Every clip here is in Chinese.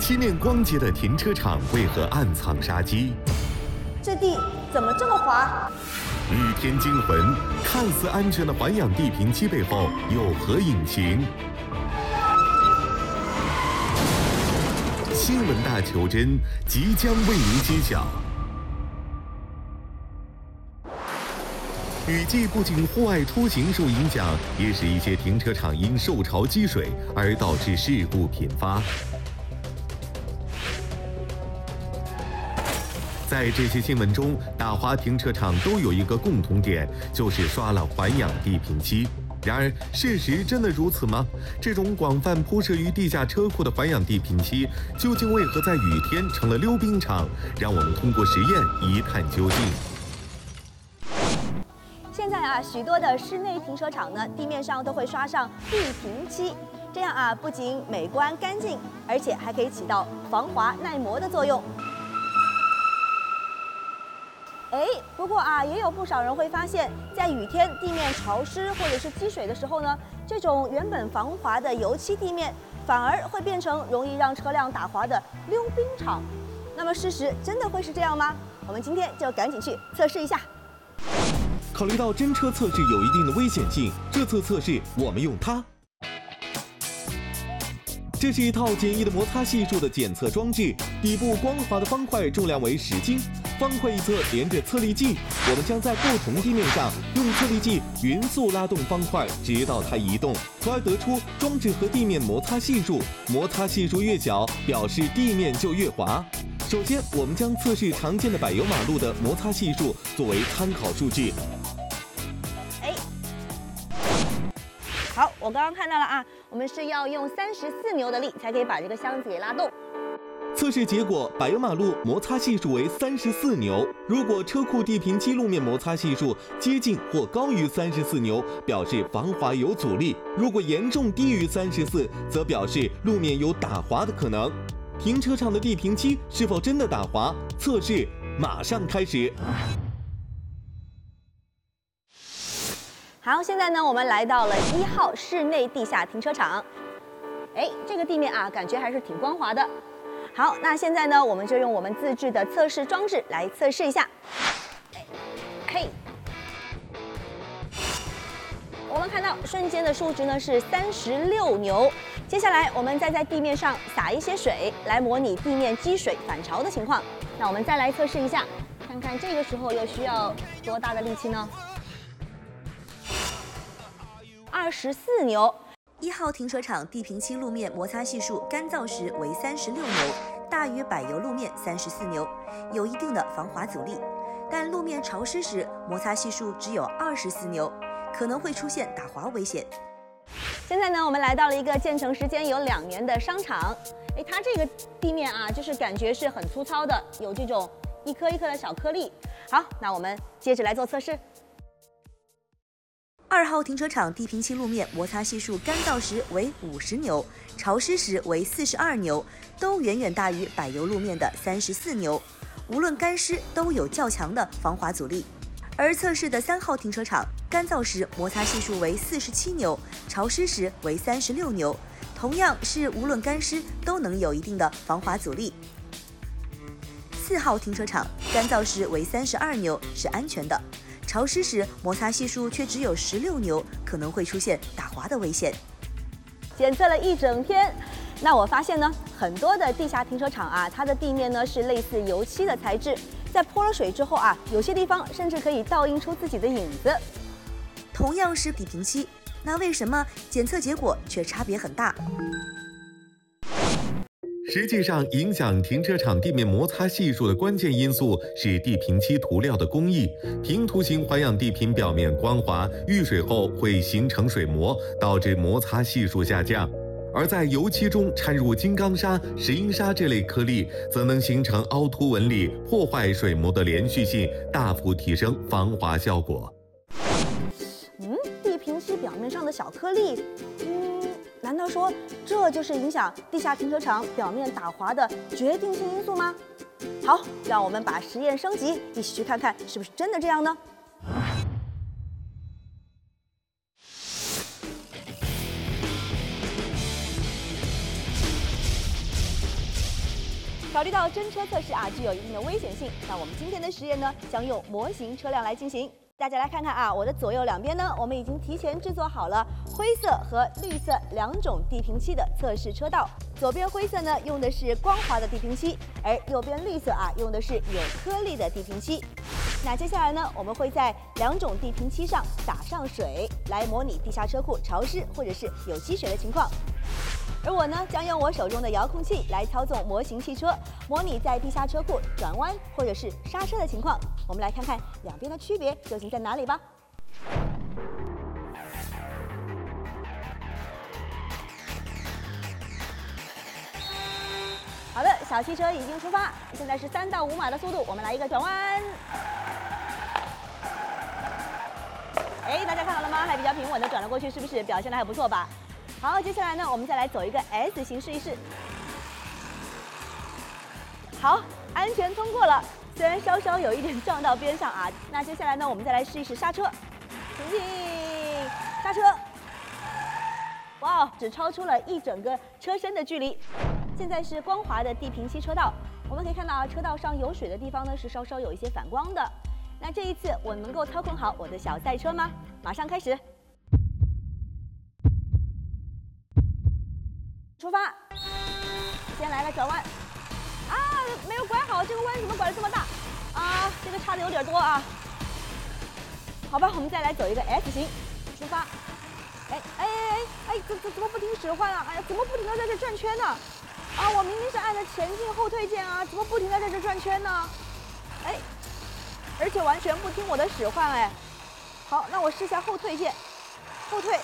7面光洁的停车场为何暗藏杀机？ 这地怎么这么滑？ 雨天惊魂，看似安全的环氧地坪机背后有何隐情？新闻大求真即将为您揭晓。雨季不仅户外出行受影响，也使一些停车场因受潮积水而导致事故频发。在这些新闻中，打滑停车场都有一个共同点，就是刷了环氧地坪漆。然而，事实真的如此吗？这种广泛铺设于地下车库的环氧地坪漆，究竟为何在雨天成了溜冰场？让我们通过实验一探究竟。 现在啊，许多的室内停车场呢，地面上都会刷上地坪漆，这样啊，不仅美观干净，而且还可以起到防滑耐磨的作用。不过啊，也有不少人会发现，在雨天地面潮湿或者是积水的时候呢，这种原本防滑的油漆地面，反而会变成容易让车辆打滑的溜冰场。那么事实真的会是这样吗？我们今天就赶紧去测试一下。 考虑到真车测试有一定的危险性，这次测试我们用它。这是一套简易的摩擦系数的检测装置，底部光滑的方块重量为10斤，方块一侧连着测力计，我们将在不同地面上用测力计匀速拉动方块，直到它移动，从而得出装置和地面摩擦系数。摩擦系数越小，表示地面就越滑。首先，我们将测试常见的柏油马路的摩擦系数作为参考数据。 好，我刚刚看到了啊，我们是要用34牛的力才可以把这个箱子给拉动。 测试结果，柏油马路摩擦系数为34牛。如果车库地坪漆路面摩擦系数接近或高于34牛，表示防滑有阻力；如果严重低于34，则表示路面有打滑的可能。停车场的地坪漆是否真的打滑？测试马上开始。 好，现在呢，我们来到了1号室内地下停车场。这个地面啊，感觉还是挺光滑的。好，那现在呢，我们就用我们自制的测试装置来测试一下。我们看到瞬间的数值呢是36牛。接下来我们再在地面上撒一些水，来模拟地面积水反潮的情况。那我们再来测试一下，看看这个时候又需要多大的力气呢？24牛。 1号停车场地坪漆路面摩擦系数干燥时为36牛，大于柏油路面34牛，有一定的防滑阻力。但路面潮湿时，摩擦系数只有24牛，可能会出现打滑危险。 现在呢，我们来到了一个建成时间有2年的商场。它这个地面啊，就是感觉是很粗糙的，有这种一颗一颗的小颗粒。好，那我们接着来做测试。 2号停车场地坪漆路面摩擦系数干燥时为50牛，潮湿时为42牛，都远远大于柏油路面的34牛，无论干湿都有较强的防滑阻力。而测试的3号停车场干燥时摩擦系数为47牛，潮湿时为36牛，同样是无论干湿都能有一定的防滑阻力。4号停车场干燥时为32牛，是安全的。潮湿时摩擦系数却只有16牛，可能会出现打滑的危险。 检测了一整天，那我发现呢，很多的地下停车场啊，它的地面呢是类似油漆的材质，在泼了水之后啊，有些地方甚至可以倒映出自己的影子。 同样是地坪漆，那为什么检测结果却差别很大？ 实际上，影响停车场地面摩擦系数的关键因素是地坪漆涂料的工艺。平涂型环氧地坪表面光滑，遇水后会形成水膜，导致摩擦系数下降。而在油漆中掺入金刚砂、石英砂这类颗粒，则能形成凹凸纹理，破坏水膜的连续性，大幅提升防滑效果。 地坪漆表面上的小颗粒，难道说这就是影响地下停车场表面打滑的决定性因素吗？好，让我们把实验升级，一起去看看是不是真的这样呢？ 考虑到真车测试啊具有一定的危险性，那我们今天的实验呢将用模型车辆来进行。大家来看看啊，我的左右两边呢，我们已经提前制作好了灰色和绿色两种地平漆的测试车道。左边灰色呢用的是光滑的地平漆，而右边绿色啊用的是有颗粒的地平漆。那接下来呢，我们会在两种地平漆上打上水，来模拟地下车库潮湿或者是有积水的情况。而我呢，将用我手中的遥控器来操纵模型汽车，模拟在地下车库转弯或者是刹车的情况。我们来看看两边的区别究竟在哪里吧。好的，小汽车已经出发，现在是3到5码的速度，我们来一个转弯。哎，大家看到了吗？还比较平稳的转了过去，是不是表现得还不错吧？好，接下来呢，我们再来走一个 S 型试一试。好，安全通过了，虽然稍稍有一点撞到边上啊。那接下来呢，我们再来试一试刹车，前进，刹车。哇，只超出了一整个车身的距离。现在是光滑的地平漆车道，我们可以看到啊，车道上有水的地方呢是稍稍有一些反光的。那这一次我能够操控好我的小赛车吗？马上开始。出发，先来个转弯，啊，没有拐好，这个弯怎么拐得这么大？啊，这个差的有点多啊。好吧，我们再来走一个 S 型，出发。怎么不听使唤啊？哎呀，怎么不停地在这转圈呢？啊，我明明是按着前进后退键啊，怎么不停地在这转圈呢？哎，而且完全不听我的使唤哎。好，那我试一下后退键，后退。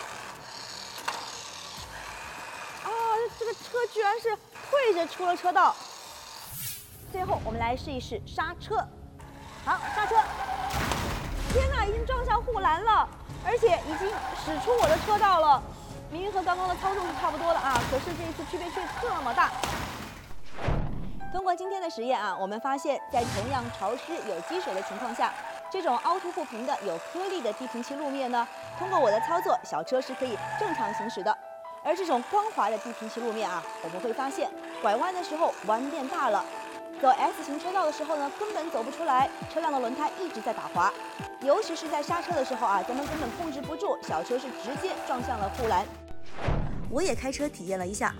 这个车居然是退着出了车道。最后我们来试一试刹车。好，刹车。天哪，已经撞上护栏了，而且已经驶出我的车道了。明明和刚刚的操纵是差不多的啊，可是这一次区别却这么大。通过今天的实验啊，我们发现，在同样潮湿有积水的情况下，这种凹凸不平的有颗粒的地平漆路面呢，通过我的操作，小车是可以正常行驶的。而这种光滑的地平漆路面啊，我们会发现拐弯的时候弯变大了，走 S 型车道的时候呢，根本走不出来，车辆的轮胎一直在打滑，尤其是在刹车的时候啊，咱们根本控制不住，小车是直接撞向了护栏。 我也开车体验了一下。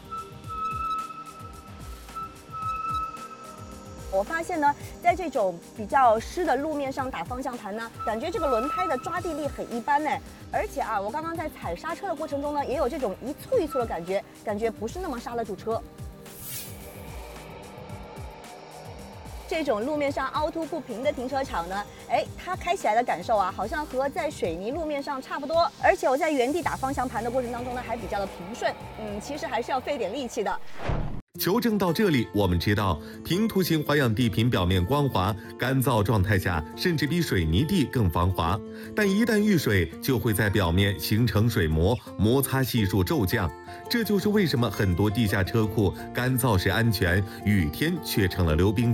我发现呢，在这种比较湿的路面上打方向盘呢，感觉这个轮胎的抓地力很一般哎，而且啊，我刚刚在踩刹车的过程中呢，也有这种一簇一簇的感觉不是那么刹得住车。这种路面上凹凸不平的停车场呢，哎，它开起来的感受啊，好像和在水泥路面上差不多，而且我在原地打方向盘的过程当中呢，还比较的平顺，其实还是要费点力气的。 求证到这里，我们知道平涂型花样地坪表面光滑，干燥状态下甚至比水泥地更防滑，但一旦遇水，就会在表面形成水膜，摩擦系数骤降。这就是为什么很多地下车库干燥时安全，雨天却成了溜冰场。